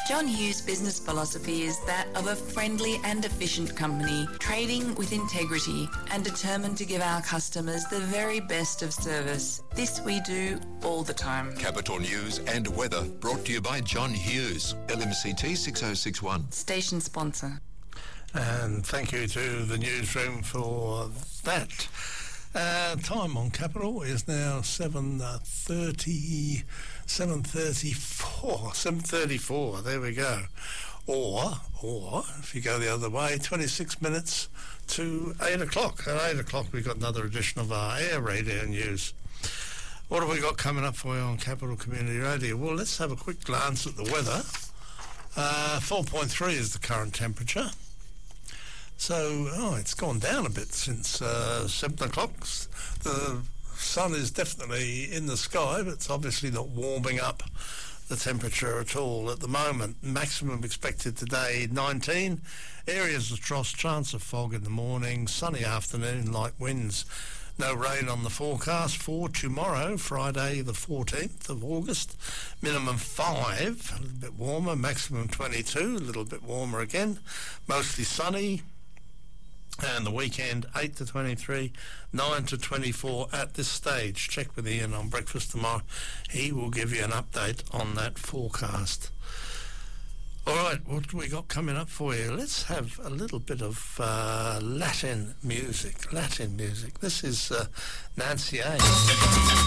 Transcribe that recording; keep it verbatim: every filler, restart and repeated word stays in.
John Hughes' business philosophy is that of a friendly and efficient company, trading with integrity and determined to give our customers the very best of service. This we do all the time. Capital News and weather brought to you by John Hughes, L M C T six oh six one. Station sponsor. And thank you to the newsroom for that. Uh, time on Capital is now seven thirty, seven thirty-four, seven thirty-four, there we go. Or, or, if you go the other way, twenty-six minutes to eight o'clock. At eight o'clock we've got another edition of our Air Radio News. What have we got coming up for you on Capital Community Radio? Well, let's have a quick glance at the weather. Uh, four point three is the current temperature. So, oh, it's gone down a bit since uh, seven o'clock. The sun is definitely in the sky, but it's obviously not warming up the temperature at all at the moment. Maximum expected today, nineteen. Areas of frost, chance of fog in the morning, sunny afternoon, light winds. No rain on the forecast for tomorrow, Friday the fourteenth of August. Minimum five, a little bit warmer, maximum twenty-two, a little bit warmer again. Mostly sunny. And the weekend, eight to twenty-three, nine to twenty-four at this stage. Check with Ian on breakfast tomorrow. He will give you an update on that forecast. All right, what do we got coming up for you? Let's have a little bit of uh, Latin music. Latin music. This is uh, Nancy A.